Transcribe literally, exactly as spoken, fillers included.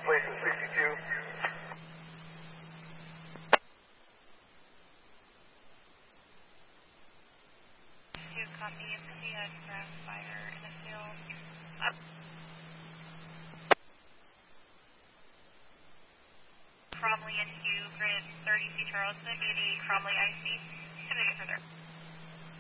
place at sixty-two. Two copy, if we see a grass fire in the field. Up. Cromley and Hugh, grid thirty C Charleston, eighty-eight Cromley I C.